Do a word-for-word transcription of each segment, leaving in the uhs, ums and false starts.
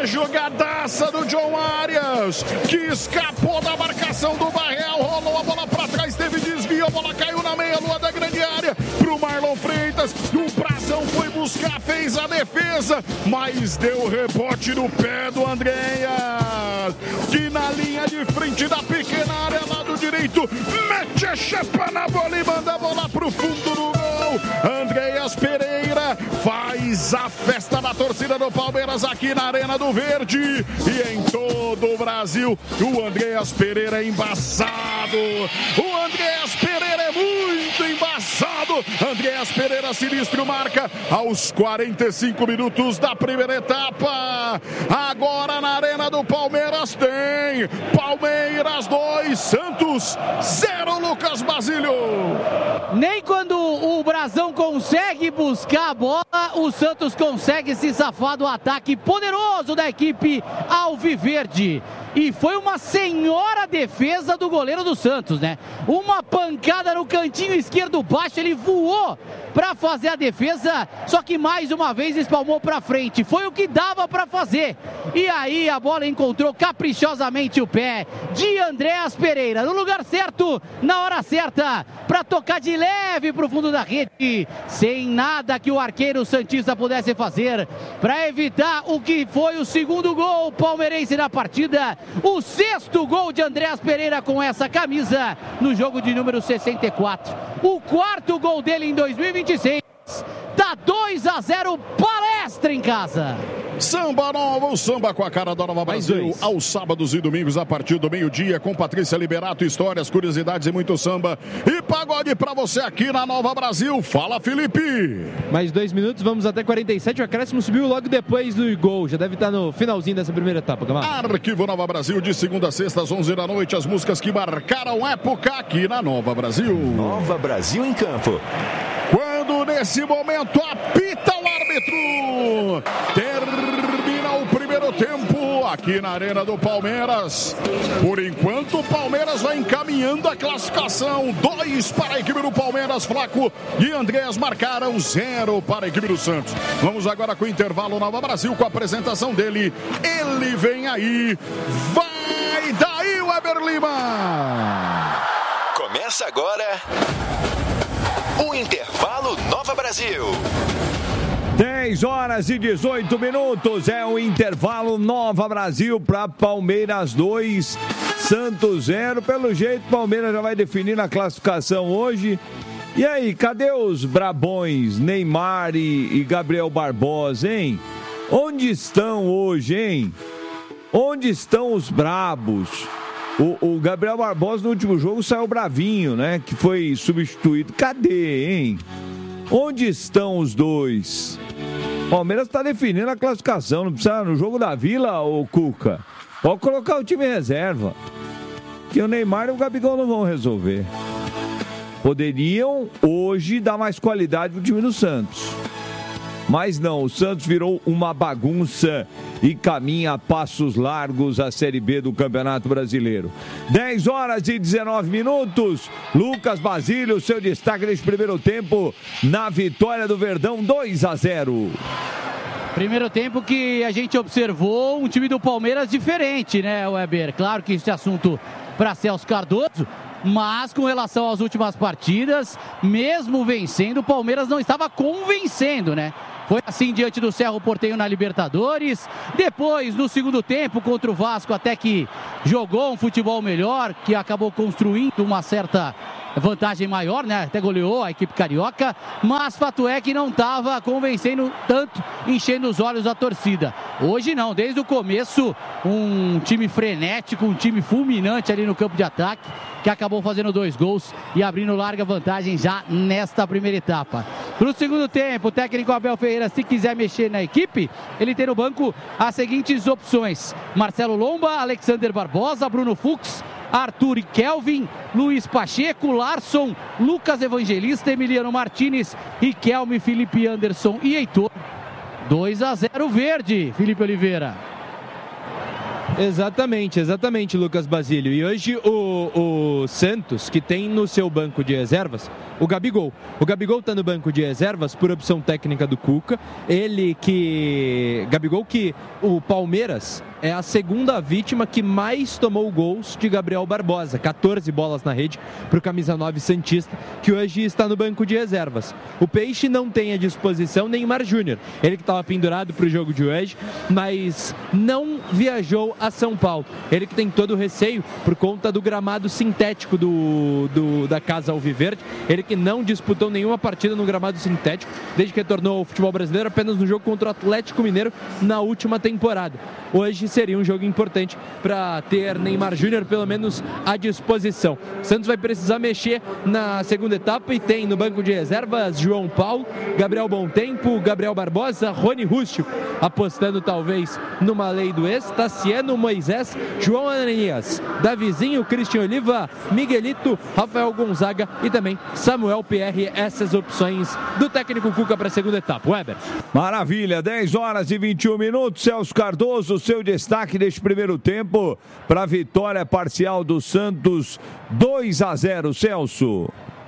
uma jogadaça do John Arias, que escapou da marcação do Barreal, rolou a bola para trás, teve desvio, a bola caiu na meia-lua da grande área, pro Marlon Freitas, o Brazão foi buscar, fez a defesa, mas deu rebote no pé do Andreas, que na linha de frente da pequena área, lado direito, mete a chapa na bola e manda a bola pro fundo do gol. Andreas Pereira faz a festa da torcida do Palmeiras aqui na Arena do Verde e em todo o Brasil. O Andreas Pereira é embaçado, o Andreas Pereira é muito embaçado. Andreas Pereira sinistro marca aos quarenta e cinco minutos da primeira etapa. Agora na Arena do Palmeiras tem Palmeiras dois, Santos zero, Lucas Basílio. Nem quando o Brazão consegue buscar a bola, o Santos consegue se safar do ataque poderoso da equipe alviverde. E foi uma senhora defesa do goleiro do Santos, né? Uma pancada no cantinho esquerdo baixo, ele voou para fazer a defesa, só que mais uma vez espalmou para frente. Foi o que dava para fazer. E aí a bola encontrou caprichosamente o pé de Andreas Pereira, no lugar certo, na hora certa, para tocar de leve para o fundo da rede, sem nada que o arqueiro santista pudesse fazer para evitar o que foi o segundo gol palmeirense na partida. O sexto gol de Andreas Pereira com essa camisa no jogo de número sessenta e quatro. O quarto gol dele em dois mil e vinte e seis. Tá dois a zero, Palestra em casa. Samba Nova, o samba com a cara da Nova Brasil, aos sábados e domingos a partir do meio-dia, com Patrícia Liberato, histórias, curiosidades e muito samba e pagode pra você aqui na Nova Brasil. Fala, Felipe! Mais dois minutos, vamos até quarenta e sete, o acréscimo subiu logo depois do gol, já deve estar no finalzinho dessa primeira etapa, Camargo. Arquivo Nova Brasil, de segunda a sexta às onze da noite, as músicas que marcaram época aqui na Nova Brasil. Nova Brasil em campo. Quando nesse momento apita o árbitro, termina o primeiro tempo aqui na Arena do Palmeiras. Por enquanto o Palmeiras vai encaminhando a classificação. Dois para a equipe do Palmeiras, Flaco e Andreas marcaram zero para a equipe do Santos. Vamos agora com o intervalo Nova Brasil, com a apresentação dele. Ele vem aí, vai daí, Weber Lima. Começa agora o Intervalo Nova Brasil. dez horas e dezoito minutos, é o Intervalo Nova Brasil para Palmeiras dois, Santos zero. Pelo jeito, Palmeiras já vai definir a classificação hoje. E aí, cadê os brabões Neymar e, e Gabriel Barbosa, hein? Onde estão hoje, hein? Onde estão os brabos? O, o Gabriel Barbosa no último jogo saiu bravinho, né? Que foi substituído. Cadê, hein? Onde estão os dois? Palmeiras está definindo a classificação. Não precisa no jogo da Vila, ô Cuca. Pode colocar o time em reserva. Que o Neymar e o Gabigol não vão resolver. Poderiam hoje dar mais qualidade pro time do Santos. Mas não, o Santos virou uma bagunça e caminha a passos largos a Série B do Campeonato Brasileiro. dez horas e dezenove minutos. Lucas Basílio, seu destaque nesse primeiro tempo na vitória do Verdão, dois a zero. Primeiro tempo que a gente observou um time do Palmeiras diferente, né, Weber? Claro que esse assunto para Celso Cardoso, mas com relação às últimas partidas, mesmo vencendo, o Palmeiras não estava convencendo, né? Foi assim diante do Cerro Porteño na Libertadores. Depois, no segundo tempo, contra o Vasco, até que jogou um futebol melhor, que acabou construindo uma certa vantagem maior, né? Até goleou a equipe carioca, mas fato é que não estava convencendo tanto, enchendo os olhos da torcida. Hoje não, desde o começo, um time frenético, um time fulminante ali no campo de ataque, que acabou fazendo dois gols e abrindo larga vantagem já nesta primeira etapa. Para o segundo tempo, o técnico Abel Ferreira, se quiser mexer na equipe, ele tem no banco as seguintes opções: Marcelo Lomba, Alexander Barbosa, Bruno Fux, Arthur e Kelvin, Luiz Pacheco, Larson, Lucas Evangelista, Emiliano Martinez, Riquelme, Felipe Anderson e Heitor. dois a zero Verde, Felipe Oliveira. Exatamente, exatamente, Lucas Basílio. E hoje o, o Santos, que tem no seu banco de reservas o Gabigol. O Gabigol está no banco de reservas por opção técnica do Cuca. Ele que... Gabigol que o Palmeiras é a segunda vítima que mais tomou gols de Gabriel Barbosa. quatorze bolas na rede para o camisa nove santista, que hoje está no banco de reservas. O Peixe não tem à disposição Neymar Júnior. Ele que estava pendurado para o jogo de hoje, mas não viajou a São Paulo. Ele que tem todo o receio por conta do gramado sintético do, do, da Casa Alviverde. Ele que não disputou nenhuma partida no gramado sintético desde que retornou ao futebol brasileiro, apenas no jogo contra o Atlético Mineiro na última temporada. Hoje seria um jogo importante para ter Neymar Júnior pelo menos à disposição. O Santos vai precisar mexer na segunda etapa e tem no banco de reservas João Paulo, Gabriel Bontempo, Gabriel Barbosa, Rony Rústico, apostando talvez numa lei do ex, Tassiano, Moisés, João Ananias, Davizinho, Cristian Oliva, Miguelito, Rafael Gonzaga e também Samuel Pierre. Essas opções do técnico Cuca para a segunda etapa. Weber. Maravilha, dez horas e vinte e um minutos. Celso Cardoso, seu destaque deste primeiro tempo para a vitória parcial do Santos, dois a zero, Celso.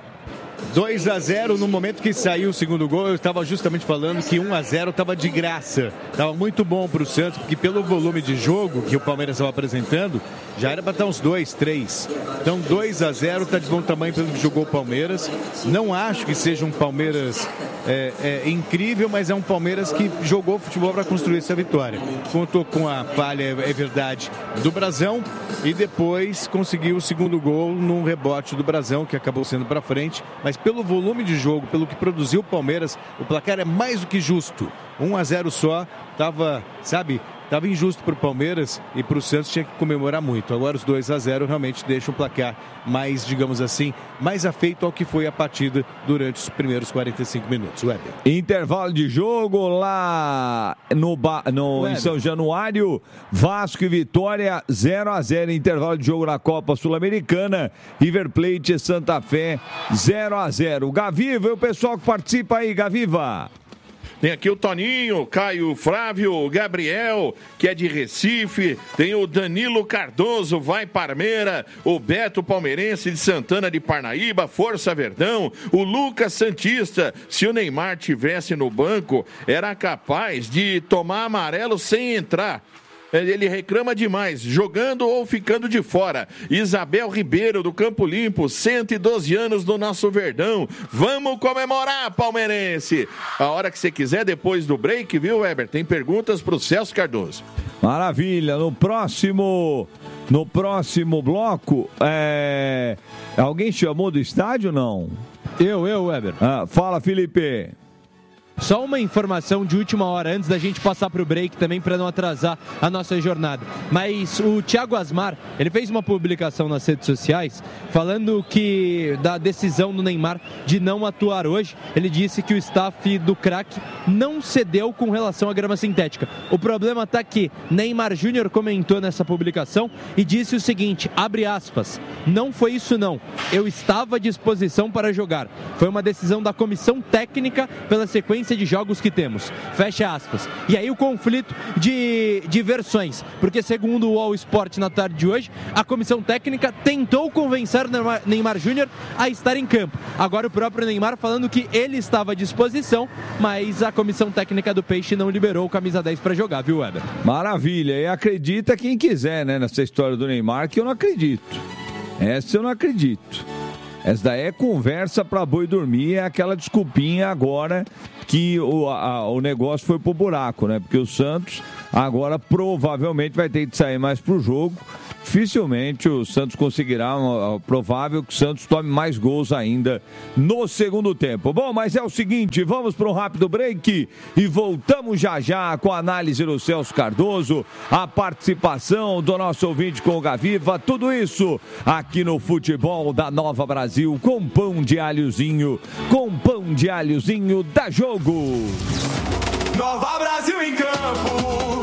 dois a zero, no momento que saiu o segundo gol, eu estava justamente falando que um a zero estava de graça. Estava muito bom para o Santos, porque pelo volume de jogo que o Palmeiras estava apresentando, já era para estar uns dois, três. Então dois a zero está de bom tamanho pelo que jogou o Palmeiras. Não acho que seja um Palmeiras é, é, incrível, mas é um Palmeiras que jogou futebol para construir essa vitória. Contou com a falha, é verdade, do Brasão e depois conseguiu o segundo gol num rebote do Brasão, que acabou sendo para frente. Mas pelo volume de jogo, pelo que produziu o Palmeiras, o placar é mais do que justo. um a zero só, tava, sabe, tava injusto para o Palmeiras e para o Santos tinha que comemorar muito. Agora os dois a zero realmente deixam o placar mais, digamos assim, mais afeito ao que foi a partida durante os primeiros quarenta e cinco minutos. Weber. Intervalo de jogo lá no, ba... no... em São Januário, Vasco e Vitória zero a zero. Intervalo de jogo na Copa Sul-Americana, River Plate e Santa Fé zero a zero. Gaviva e o pessoal que participa aí, Gaviva. Tem aqui o Toninho, Caio Flávio, Gabriel, que é de Recife. Tem o Danilo Cardoso, vai Parmeira. O Beto Palmeirense de Santana de Parnaíba, Força Verdão. O Lucas Santista, se o Neymar tivesse no banco, era capaz de tomar amarelo sem entrar. Ele reclama demais, jogando ou ficando de fora. Isabel Ribeiro, do Campo Limpo, cento e doze anos do nosso Verdão. Vamos comemorar, palmeirense! A hora que você quiser, depois do break, viu, Weber? Tem perguntas para o Celso Cardoso. Maravilha, no próximo... No próximo bloco, é... alguém chamou do estádio ou não? Eu, eu, Weber. Ah, fala, Felipe. Só uma informação de última hora, antes da gente passar para o break também, para não atrasar a nossa jornada. Mas o Thiago Asmar, ele fez uma publicação nas redes sociais falando que da decisão do Neymar de não atuar hoje. Ele disse que o staff do craque não cedeu com relação à grama sintética. O problema está que Neymar Júnior comentou nessa publicação e disse o seguinte, abre aspas, não foi isso não, eu estava à disposição para jogar. Foi uma decisão da comissão técnica pela sequência de jogos que temos, fecha aspas. E aí o conflito de, de versões, porque segundo o All Sport na tarde de hoje, a comissão técnica tentou convencer Neymar, Neymar Júnior a estar em campo. Agora o próprio Neymar falando que ele estava à disposição, mas a comissão técnica do Peixe não liberou o camisa dez para jogar, viu, Weber? Maravilha, e acredita quem quiser, né, nessa história do Neymar, que eu não acredito. Essa eu não acredito. Essa daí é conversa para boi dormir, é aquela desculpinha agora que o, a, o negócio foi pro buraco, né? Porque o Santos agora provavelmente vai ter que sair mais pro jogo. Dificilmente o Santos conseguirá, é provável que o Santos tome mais gols ainda no segundo tempo. Bom, mas é o seguinte, vamos para um rápido break e voltamos já já com a análise do Celso Cardoso, a participação do nosso ouvinte com o Gaviva, tudo isso aqui no Futebol da Nova Brasil, com pão de alhozinho, com pão de alhozinho da Jogo. Nova Brasil em campo.